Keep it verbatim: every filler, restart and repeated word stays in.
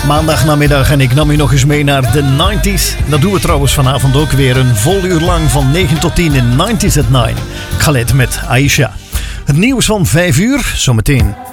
maandagnamiddag en ik nam u nog eens mee naar de nineties. Dat doen we trouwens vanavond ook weer een vol uur lang van negen tot tien in nineties at nine. Ik ga letten met Aisha. Het nieuws van vijf uur, zometeen.